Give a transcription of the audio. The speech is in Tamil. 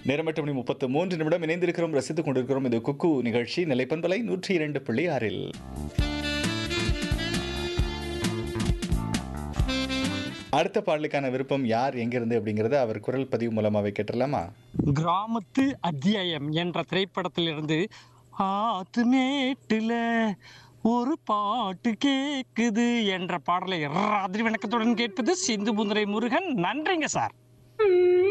நேரம் 8:33 இணைந்திருக்கிறோம், ரசித்துக் கொண்டிருக்கிறோம். இது குக்கு நிகழ்ச்சி நிலைப்பண்பலை 102.6. அடுத்த பாடலுக்கான விருப்பம் யார் எங்கிருந்து அப்படிங்கறத அவர் குரல் பதிவு மூலமாவே கேட்டுடலாமா? கிராமத்து அத்தியாயம் என்ற திரைப்படத்திலிருந்து ஆத்துமேட்டுல ஒரு பாட்டு கேக்குது என்ற பாடலை ராத்திரி வணக்கத்துடன் கேட்பது சிந்து முந்துரை முருகன். நன்றிங்க சார்.